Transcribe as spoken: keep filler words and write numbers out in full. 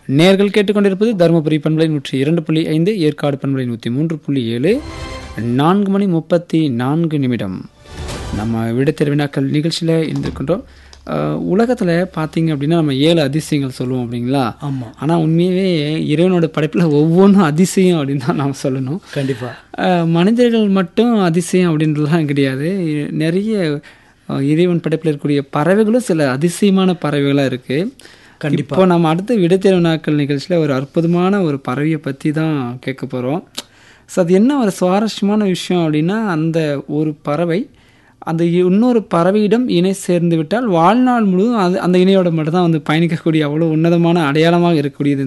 நேர்கள் கேட்டுக்கொண்டிருப்பது தருமபுரி பண்பலை நூற்றி இரண்டு புள்ளி ஐந்து, ஏற்காடு பண்பலை நூற்றி மூன்று புள்ளி ஏழு. நான்கு மணி முப்பத்தி நான்கு நிமிடம் நம்ம விடைத்தேர்வு வினாக்கள் நிகழ்ச்சியில் இருந்திருக்கின்றோம். உலகத்தில் பார்த்தீங்க அப்படின்னா நம்ம ஏழு அதிசயங்கள் சொல்லுவோம் அப்படிங்களா? ஆமாம். ஆனால் உண்மையாகவே இறைவனோட படைப்பில் ஒவ்வொன்றும் அதிசயம் அப்படின்னு தான் நாம் சொல்லணும். கண்டிப்பாக மனிதர்கள் மட்டும் அதிசயம் அப்படின்றதுலாம் கிடையாது. நிறைய இறைவன் படைப்பில் இருக்கக்கூடிய பறவைகளும் சில அதிசயமான பறவைகளாக இருக்குது. கண்டிப்பாக இப்போ நம்ம அடுத்த விடைத்தேர்வு நாட்கள் நிகழ்ச்சியில் ஒரு அற்புதமான ஒரு பறவையை பற்றி தான் கேட்க போகிறோம். ஸோ அது என்ன ஒரு சுவாரஸ்யமான விஷயம் அப்படின்னா, அந்த ஒரு பறவை அந்த இன்னொரு பறவையிடம் இணை சேர்ந்து விட்டால் வாழ்நாள் முழுவதும் அது அந்த இணையோட மட்டும் தான் வந்து பயணிக்கக்கூடிய அவ்வளோ உன்னதமான அடையாளமாக இருக்கக்கூடியது